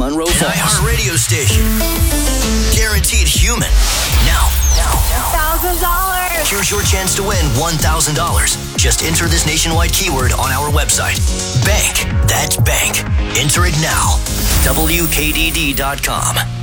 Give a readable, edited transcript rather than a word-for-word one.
Monroe Falls. An iHeart radio station. Guaranteed human. Now. $1,000. Here's your chance to win $1,000. Just enter this nationwide keyword on our website. Bank. That's bank. Enter it now. WKDD.com.